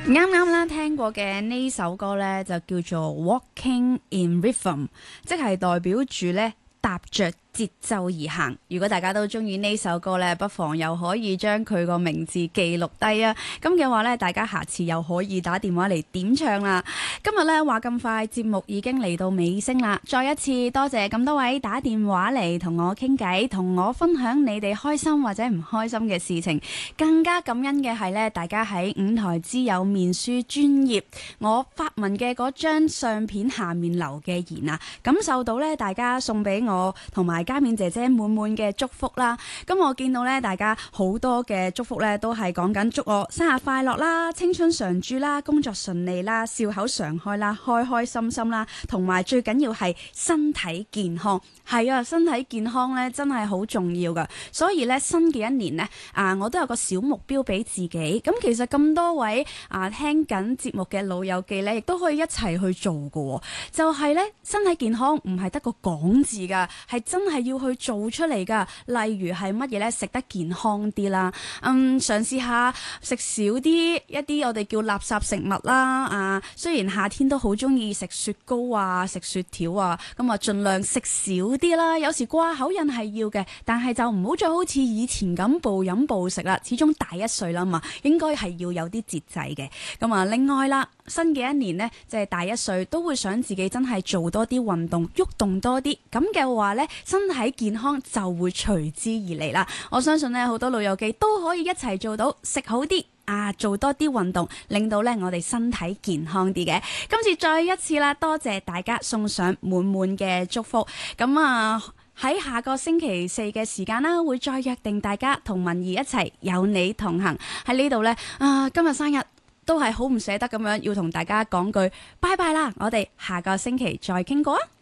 啱啱啦聽過嘅呢首歌呢，就叫做 Walking in Rhythm， 即係代表住呢踏着節奏而行。如果大家都中意呢首歌呢，不妨又可以將佢個名字記錄低啊！咁嘅話呢，大家下次又可以打電話嚟點唱啦。今日呢話咁快，節目已經嚟到尾聲啦。再一次多謝咁多位打電話嚟同我傾偈，同我分享你哋開心或者唔開心嘅事情。更加感恩嘅係呢，大家喺五台之友面書專頁我發文嘅嗰張相片下面留嘅言啊，感受到呢大家送俾我同埋嘉勉姐姐滿滿嘅祝福啦。咁我見到咧，大家好多嘅祝福咧，都係講緊祝我生日快樂啦、青春常駐啦、工作順利啦、笑口常開啦、開開心心啦，同埋最緊要係身體健康。係啊，身體健康咧真係好重要噶。所以咧，新嘅一年呢，我都有個小目標俾自己。咁其實咁多位聽緊節目嘅老友記咧，亦都可以一齊去做噶。就係咧，身體健康唔係得個講字噶，係真係要去做出嚟噶。例如係乜嘢咧？食得健康啲啦，嘗試下食少啲一啲我哋叫垃圾食物啦。雖然夏天都好中意食雪糕啊、食雪條啊，咁啊盡量食少啲啦。有時掛口癮係要嘅，但係就唔好再好似以前咁暴飲暴食啦。始終大一歲啦嘛，應該係要有啲節制嘅。咁啊，另外啦，新嘅一年呢，即係大一歲，都會想自己真係做多啲運動，喐動多啲。咁嘅話呢，身體健康就會隨之而嚟啦。我相信呢，好多老友記都可以一齊做到，食好啲做多啲運動，令到呢我哋身體健康啲嘅。今次再一次啦，多謝大家送上滿滿嘅祝福。咁喺下個星期四嘅時間啦，會再約定大家同文儀一齊有你同行喺呢度呢。今日生日都係好唔捨得咁樣，要同大家講句拜拜啦！我哋下個星期再傾過啊！